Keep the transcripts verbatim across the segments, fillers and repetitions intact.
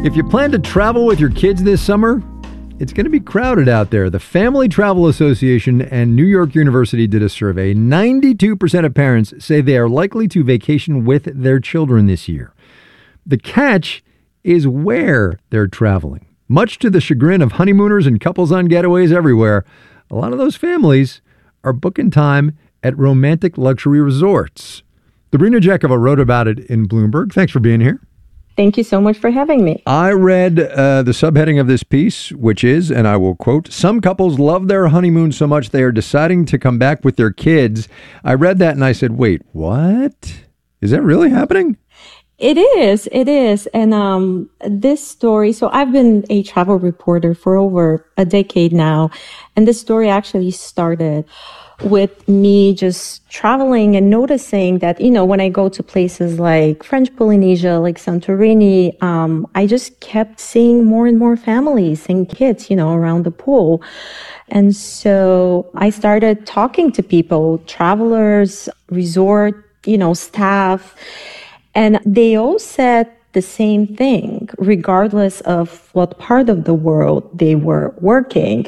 If you plan to travel with your kids this summer, it's going to be crowded out there. The Family Travel Association and New York University did a survey. ninety-two percent of parents say they are likely to vacation with their children this year. The catch is where they're traveling. Much to the chagrin of honeymooners and couples on getaways everywhere, a lot of those families are booking time at romantic luxury resorts. Sabrina Jekova wrote about it in Bloomberg. Thanks for being here. Thank you so much for having me. I read uh, the subheading of this piece, which is, and I will quote, "Some couples love their honeymoon so much they are deciding to come back with their kids." I read that and I said, wait, what? Is that really happening? It is. It is. And um, this story, so I've been a travel reporter for over a decade now. And this story actually started with me just traveling and noticing that, you know, when I go to places like French Polynesia, like Santorini, um, I just kept seeing more and more families and kids, you know, around the pool. And so I started talking to people, travelers, resort, you know, staff, and they all said the same thing, regardless of what part of the world they were working.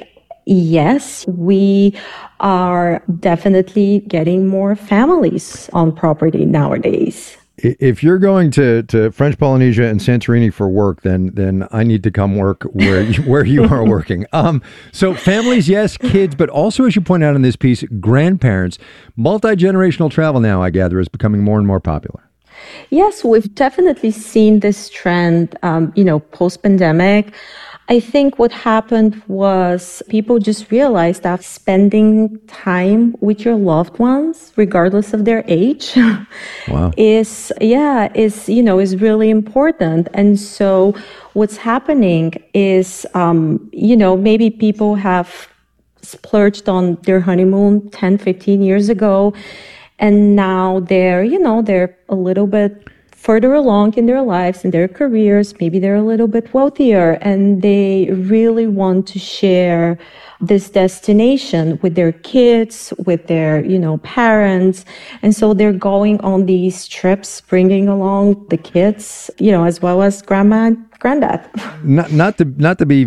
Yes, we are definitely getting more families on property nowadays. If you're going to, to French Polynesia and Santorini for work, then then I need to come work where you, where you are working. Um, so families, yes, kids, but also, as you point out in this piece, grandparents. Multi-generational travel now, I gather, is becoming more and more popular. Yes, we've definitely seen this trend, um, you know, post-pandemic. I think what happened was people just realized that spending time with your loved ones, regardless of their age, wow. is, yeah, is, you know, is really important. And so what's happening is, um, you know, maybe people have splurged on their honeymoon ten, fifteen years ago. And now they're, you know, they're a little bit further along in their lives, in their careers. Maybe they're a little bit wealthier and they really want to share this destination with their kids, with their, you know, parents. And so they're going on these trips, bringing along the kids, you know, as well as grandma and granddad. Not, not to, not to be